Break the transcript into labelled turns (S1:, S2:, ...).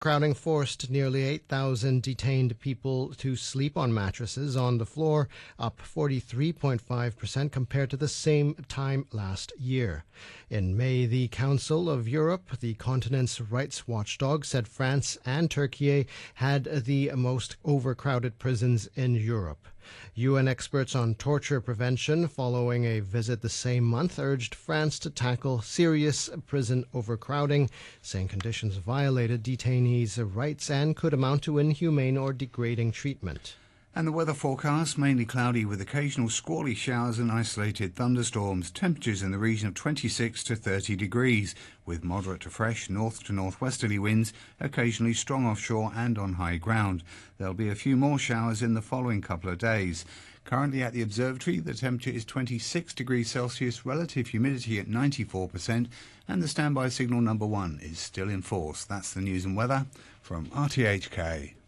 S1: Crowding forced nearly 8,000 detained people to sleep on mattresses on the floor, up 43.5% compared to the same time last year. In May, the Council of Europe, the continent's rights watchdog, said France and Turkey had the most overcrowded prisons in Europe. UN experts on torture prevention following a visit the same month urged France to tackle serious prison overcrowding, saying conditions violated detainees' rights and could amount to inhumane or degrading treatment.
S2: And the weather forecast, mainly cloudy with occasional squally showers and isolated thunderstorms. Temperatures in the region of 26 to 30 degrees, with moderate to fresh north to northwesterly winds, occasionally strong offshore and on high ground. There'll be a few more showers in the following couple of days. Currently at the observatory, the temperature is 26 degrees Celsius, relative humidity at 94%, and the standby signal number 1 is still in force. That's the news and weather from RTHK.